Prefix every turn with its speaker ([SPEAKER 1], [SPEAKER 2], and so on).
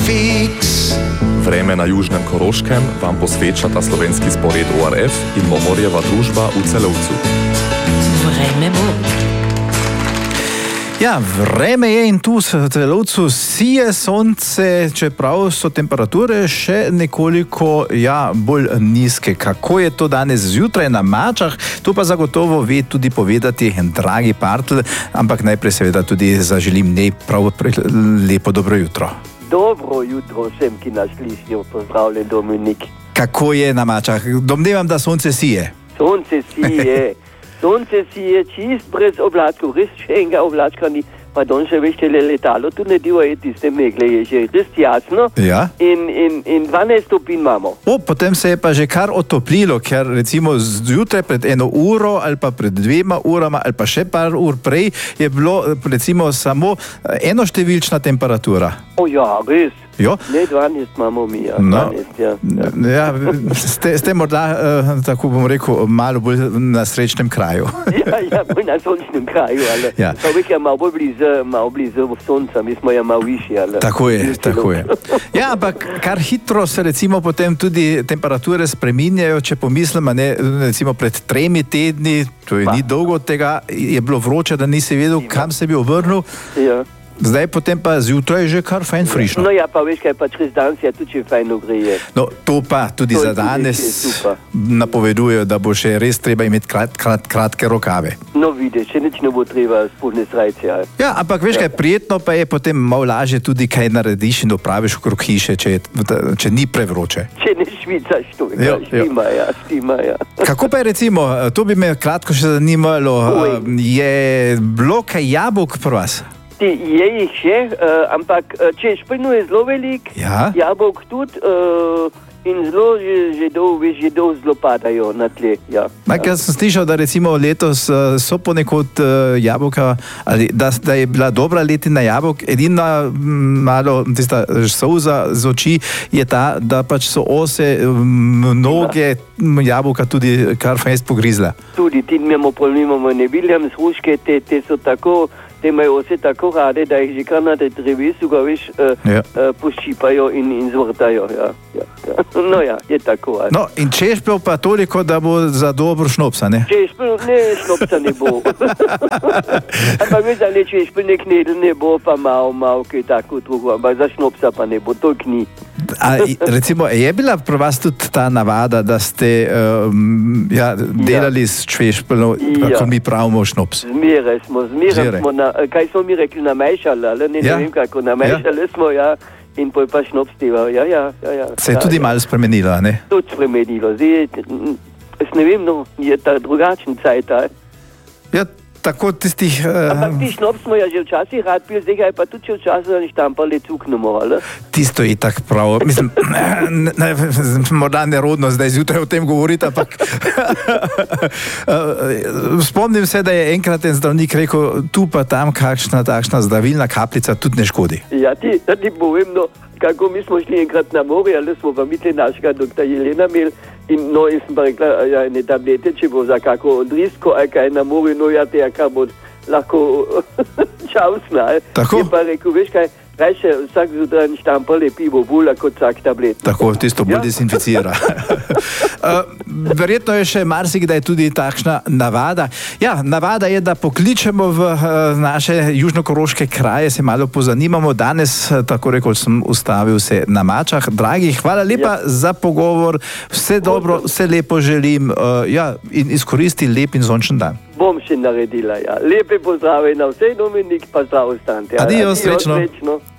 [SPEAKER 1] Fix.
[SPEAKER 2] Vreme na Južnem Koroškem vam posvečata slovenski spored ORF in Momorjeva družba v Celovcu.
[SPEAKER 3] Vreme bo.
[SPEAKER 4] Ja, vreme je in tu v Celovcu sije sonce, čeprav so temperature še nekoliko bolj nizke. Kako je to danes zjutraj na Mačah, to pa zagotovo ve tudi povedati dragi Partl, ampak najprej seveda tudi zaželim nej prav lepo dobro jutro.
[SPEAKER 5] Dobro jutro vsem, ki nas slišijo. Pozdravljen, Dominik.
[SPEAKER 4] Kako je na Mačah? Domnevam, da sonce sije.
[SPEAKER 5] Sonce sije. Sonce sije čist brez oblačkov, res še enega oblačka ni. Pa danes še več letalo, tu ne divo je tiste megle, je že res jasno.
[SPEAKER 4] Ja.
[SPEAKER 5] In 12 stopinj imamo.
[SPEAKER 4] Potem se je pa že kar otoplilo, ker recimo zjutraj pred 1 uro ali pa pred 2 urama ali pa še par ur prej je bilo recimo samo enoštevilčna temperatura.
[SPEAKER 5] Ja, res.
[SPEAKER 4] Jo?
[SPEAKER 5] Ne, 12 imamo mi, ja.
[SPEAKER 4] No.
[SPEAKER 5] 12, ja.
[SPEAKER 4] Ja, ste morda, tako bom rekel, malo bolj na srečnem kraju.
[SPEAKER 5] Ja, bolj na sončnem kraju, ali
[SPEAKER 4] Ja.
[SPEAKER 5] človek je malo blizu sonca, mi smo ja malo višji, ali.
[SPEAKER 4] Tako je. Ja, ampak kar hitro se recimo potem tudi temperature spreminjajo, če pomislimo, recimo pred 3 tedni, to je ni dolgo od tega, je bilo vroče, da nisi vedel, kam se bi obrnil.
[SPEAKER 5] Ja.
[SPEAKER 4] Zdaj potem pa zjutraj je že kar fajn frišno.
[SPEAKER 5] No ja, pa veš kaj, pa čez dan se tudi če fajn ogreje.
[SPEAKER 4] No, to pa tudi
[SPEAKER 5] To je
[SPEAKER 4] za
[SPEAKER 5] tudi
[SPEAKER 4] danes
[SPEAKER 5] super.
[SPEAKER 4] napovedujejo, da bo še res treba imeti kratke rokave.
[SPEAKER 5] No vidiš, še nič ne bo treba spodne srajce. Ali.
[SPEAKER 4] Ja, ampak veš kaj, prijetno pa je potem malo lažje tudi kaj narediš in opraviš okrog hiše, če ni prevroče.
[SPEAKER 5] Če ne švicaš to,
[SPEAKER 4] Jo.
[SPEAKER 5] štima, ja.
[SPEAKER 4] Kako pa je recimo, to bi me kratko še zanimalo, je bilo kaj jabolk pri vas?
[SPEAKER 5] Je jih še, ampak češpeljno je zelo velik,
[SPEAKER 4] Ja?
[SPEAKER 5] jabolk tudi in zelo že dolgo zelo padajo na tle. Ja.
[SPEAKER 4] Jaz sem slišal, da recimo letos so ponekod jabolka, ali da je bila dobra letina jabolk, edina malo tista solza z oči je ta, da pač so ose mnoge jabolka tudi kar fejst pogrizla.
[SPEAKER 5] Tudi ti imamo ne Williams hruške, te so tako, te imajo vse tako rade, da jih že kar na te drevesu ga veš poščipajo in zvrtajo. Ja. No ja, je tako. Ali.
[SPEAKER 4] No, in češpel pa toliko, da bo za dobro šnopsa, ne?
[SPEAKER 5] Češpel, ne, šnopsa ne bo. Ampak veš, da ne češpel, ne knedl ne bo, pa malo kaj tako drugo, ampak za šnopsa pa ne bo, toliko ni.
[SPEAKER 4] A recimo, je bila pri vas tudi ta navada, da ste delali s češpelom, kako mi pravimo šnops?
[SPEAKER 5] Zmeraj smo, kaj smo mi rekli, namešali, ali ne vem kako, namešali smo, ja, in pol pa šnopstiva, ja.
[SPEAKER 4] Se je tudi malo spremenilo, ne?
[SPEAKER 5] Tudi spremenilo, zdaj, jaz ne vem, no, je ta drugačen cajt,
[SPEAKER 4] Ja, tako tistih...
[SPEAKER 5] Ampak ti šnops smo ja že včasih rad pil, zdaj ga je pa tudi včasih štampali cuknemo, ali?
[SPEAKER 4] Tisto je tak prav, mislim, morda nerodno zdaj zjutraj o tem govoriti, ampak spomnim se, da je enkrat en zdravnik rekel, tu pa tam kakšna takšna zdravilna kapljica tudi ne škodi.
[SPEAKER 5] Ja, ti povem, no, kako mi smo šli enkrat na morje, ali smo pa mi te našega doktor Jelena imeli in sem pa rekla, ne tablete, če bo za kako odrisko, ali kaj na morju, no ja, te, kar bo lahko čavsna.
[SPEAKER 4] Tako?
[SPEAKER 5] Je pa rekel, veš kaj, rajše vsak zjutraj štampale pivo bolj kot vsak tablet.
[SPEAKER 4] Tako, tisto bolj desinficira. Verjetno je še marsikdaj tudi takšna navada. Ja, navada je, da pokličemo v naše južnokoroške kraje, se malo pozanimamo. Danes, tako rekoč, sem ustavil se na Mačah. Dragi, hvala lepa za pogovor. Vse dobro, vse lepo želim. In izkoristi lep in sončen dan.
[SPEAKER 5] Bom še naredila, ja. Lepe pozdrave na vse, Dominik, pa zdrav ostante.
[SPEAKER 4] Adijo, srečno.